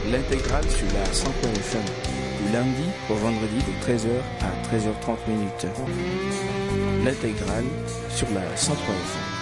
L'intégrale sur la 100.3 FM, du lundi au vendredi de 13h à 13h30 minutes. L'intégrale sur la 103 FM.